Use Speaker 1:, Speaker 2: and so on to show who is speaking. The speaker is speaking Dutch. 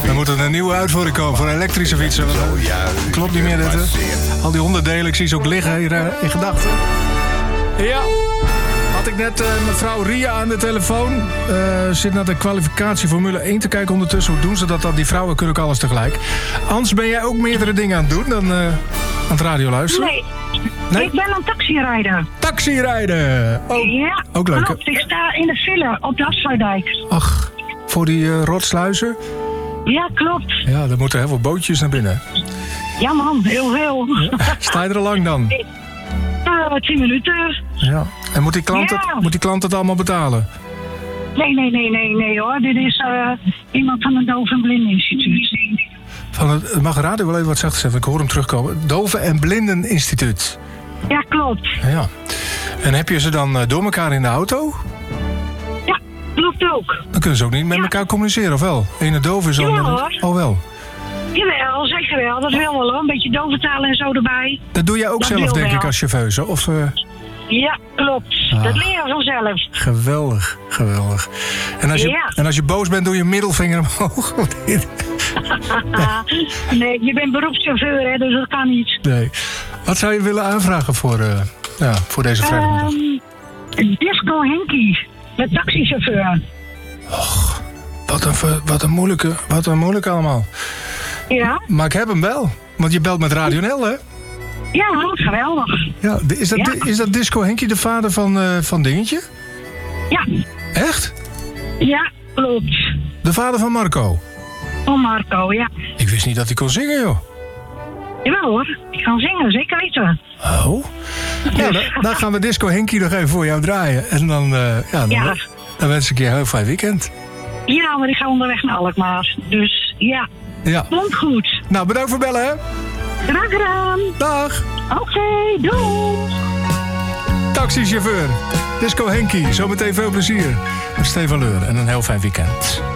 Speaker 1: Dan moet er een nieuwe uitvoering komen voor elektrische fietsen. Klopt niet meer dit, hè? Al die onderdelen, ik zie ze ook liggen hier in gedachten. Ja, had ik net mevrouw Ria aan de telefoon. Zit naar de kwalificatie Formule 1 te kijken ondertussen. Hoe doen ze dat dan? Die vrouwen kunnen ook alles tegelijk. Ans, ben jij ook meerdere dingen aan het doen dan aan het radio luisteren?
Speaker 2: Nee, ik ben aan taxirijden.
Speaker 1: Taxirijden! Oh,
Speaker 2: ja,
Speaker 1: ook leuk.
Speaker 2: Klopt, ik sta in de file op de Afsluitdijk.
Speaker 1: Ach, voor die rotsluizen?
Speaker 2: Ja, klopt.
Speaker 1: Ja, er moeten heel veel bootjes naar binnen.
Speaker 2: Ja man, heel veel.
Speaker 1: Ja. Sta je er al lang dan?
Speaker 2: 10 minuten.
Speaker 1: Ja. En moet die klant het allemaal betalen?
Speaker 2: Nee hoor. Dit is iemand van het Doof- en Blindeninstituut.
Speaker 1: Mag de radio wel even wat zachter zeggen? Ik hoor hem terugkomen. Doven- en Blindeninstituut.
Speaker 2: Ja, klopt.
Speaker 1: Ja. En heb je ze dan door elkaar in de auto?
Speaker 2: Ja, klopt ook.
Speaker 1: Dan kunnen ze ook niet met elkaar communiceren, of wel? Ene doof is
Speaker 2: Jawel,
Speaker 1: al...
Speaker 2: hoor.
Speaker 1: Oh, wel.
Speaker 2: Jawel, zeker wel. Dat wil wel hoor. Een beetje doventaal en zo erbij.
Speaker 1: Dat doe jij ook
Speaker 2: Dat
Speaker 1: zelf,
Speaker 2: wil
Speaker 1: denk
Speaker 2: wel.
Speaker 1: ik, als chauffeuse? Of...
Speaker 2: Ja, klopt. Dat leer je vanzelf.
Speaker 1: Geweldig, geweldig. En als je boos bent, doe je middelvinger omhoog.
Speaker 2: Nee, je bent beroepschauffeur, hè, dus dat kan niet.
Speaker 1: Nee. Wat zou je willen aanvragen voor deze vrijdagmiddag?
Speaker 2: Disco Henkie, de taxichauffeur.
Speaker 1: Och, wat een moeilijke allemaal.
Speaker 2: Ja?
Speaker 1: Maar ik heb hem wel. Want je belt met Radio NL, hè?
Speaker 2: Ja, geweldig.
Speaker 1: Ja, is dat Disco Henkie de vader van Dingetje?
Speaker 2: Ja.
Speaker 1: Echt?
Speaker 2: Ja, klopt.
Speaker 1: De vader van Marco?
Speaker 2: Van Marco, ja.
Speaker 1: Ik wist niet dat hij kon zingen, joh.
Speaker 2: Jawel hoor, ik kan zingen, zeker weten.
Speaker 1: Oh? Nou, dan gaan we Disco Henkie nog even voor jou draaien. En dan wens ik je een heel fijn weekend.
Speaker 2: Ja, maar ik ga onderweg naar Alkmaar. Dus ja, komt goed.
Speaker 1: Nou, bedankt voor bellen, hè?
Speaker 2: Graag gedaan.
Speaker 1: Dag.
Speaker 2: Oké, doei.
Speaker 1: Taxichauffeur, Disco Henkie. Zometeen veel plezier met Stefan Leur en een heel fijn weekend.